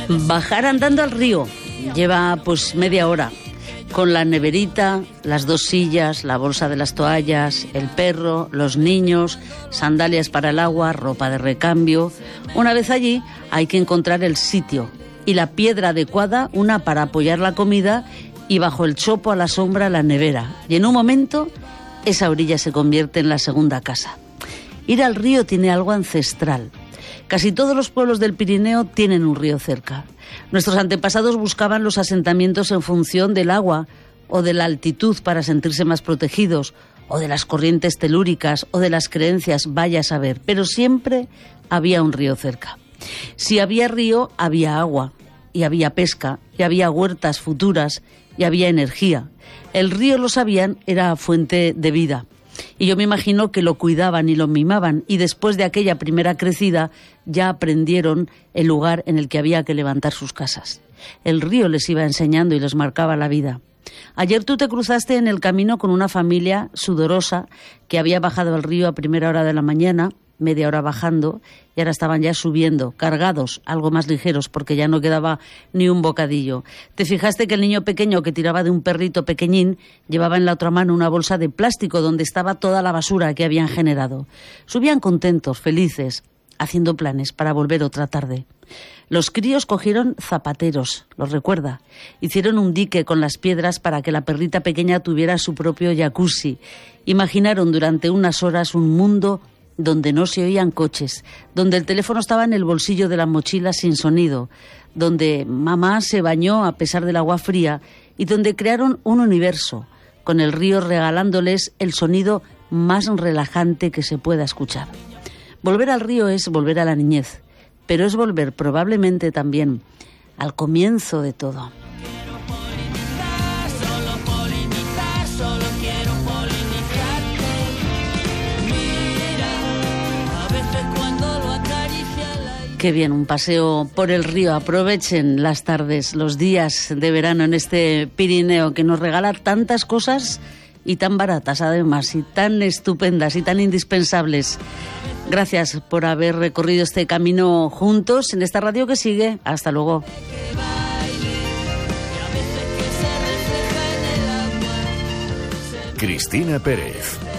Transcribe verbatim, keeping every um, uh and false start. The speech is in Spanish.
Bajar andando al río lleva pues media hora, con la neverita, las dos sillas, la bolsa de las toallas, el perro, los niños, sandalias para el agua, ropa de recambio. Una vez allí hay que encontrar el sitio y la piedra adecuada, una para apoyar la comida y bajo el chopo a la sombra la nevera. Y en un momento esa orilla se convierte en la segunda casa. Ir al río tiene algo ancestral. Casi todos los pueblos del Pirineo tienen un río cerca. Nuestros antepasados buscaban los asentamientos en función del agua o de la altitud para sentirse más protegidos, o de las corrientes telúricas o de las creencias, vaya a saber, pero siempre había un río cerca. Si había río, había agua, y había pesca, y había huertas futuras, y había energía. El río, lo sabían, era fuente de vida. Y yo me imagino que lo cuidaban y lo mimaban, y después de aquella primera crecida ya aprendieron el lugar en el que había que levantar sus casas. El río les iba enseñando y les marcaba la vida. Ayer tú te cruzaste en el camino con una familia sudorosa que había bajado al río a primera hora de la mañana, media hora bajando, y ahora estaban ya subiendo, cargados, algo más ligeros, porque ya no quedaba ni un bocadillo. Te fijaste que el niño pequeño que tiraba de un perrito pequeñín llevaba en la otra mano una bolsa de plástico donde estaba toda la basura que habían generado. Subían contentos, felices, haciendo planes para volver otra tarde. Los críos cogieron zapateros, los recuerda. Hicieron un dique con las piedras para que la perrita pequeña tuviera su propio jacuzzi. Imaginaron durante unas horas un mundo donde no se oían coches, donde el teléfono estaba en el bolsillo de la mochila sin sonido, donde mamá se bañó a pesar del agua fría y donde crearon un universo, con el río regalándoles el sonido más relajante que se pueda escuchar. Volver al río es volver a la niñez, pero es volver probablemente también al comienzo de todo. Qué bien, un paseo por el río. Aprovechen las tardes, los días de verano en este Pirineo que nos regala tantas cosas y tan baratas además, y tan estupendas y tan indispensables. Gracias por haber recorrido este camino juntos en esta radio que sigue. Hasta luego. Cristina Pérez.